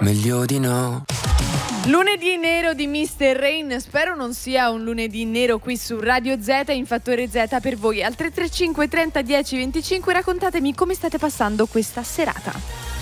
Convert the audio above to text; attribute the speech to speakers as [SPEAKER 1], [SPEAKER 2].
[SPEAKER 1] meglio di no.
[SPEAKER 2] Lunedì nero di Mr. Rain, spero non sia un lunedì nero qui su Radio Z in Fattore Z per voi. Al 335 30 10 25 raccontatemi come state passando questa serata.